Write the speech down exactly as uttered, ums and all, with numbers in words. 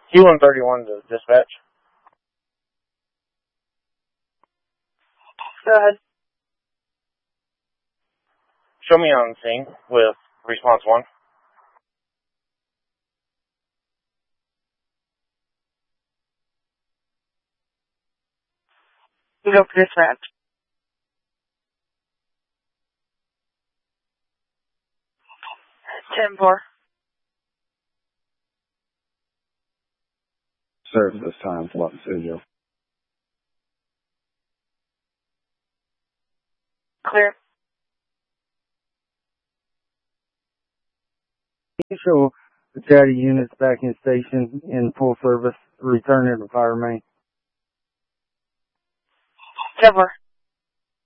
Q one thirty-one to dispatch. Go ahead. Show me on scene with response one. You go for dispatch. ten four. Serve this time for Los Angeles. Clear. Show the chatty units back in station in full service, returning to fire main. ten four.